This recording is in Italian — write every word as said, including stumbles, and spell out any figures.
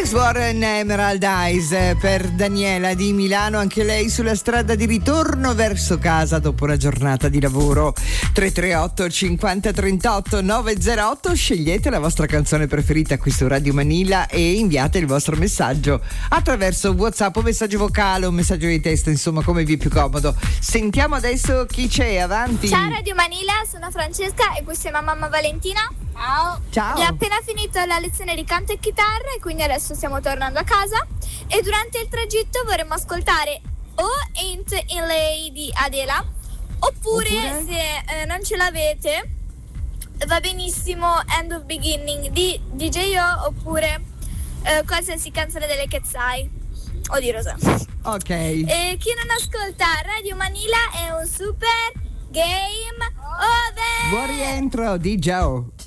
Alex Warren, Emerald Eyes per Daniela di Milano, anche lei sulla strada di ritorno verso casa dopo una giornata di lavoro. Tre tre otto cinquanta trentotto nove zero otto, scegliete la vostra canzone preferita qui su Radio Manila e inviate il vostro messaggio attraverso WhatsApp o messaggio vocale o messaggio di testo, insomma come vi è più comodo. Sentiamo adesso chi c'è, avanti. Ciao Radio Manila, sono Francesca e questa è mia mamma Valentina. Ciao. Ciao. Abbiamo appena finito la lezione di canto e chitarra e quindi adesso stiamo tornando a casa e durante il tragitto vorremmo ascoltare o Ain't in Lay di Adele oppure, oppure? se eh, non ce l'avete va benissimo End of Beginning di D J O oppure eh, qualsiasi canzone delle Cat's Eye o di Rosa. Ok. E chi non ascolta Radio Manila è un super game over. Buon rientro di Joe.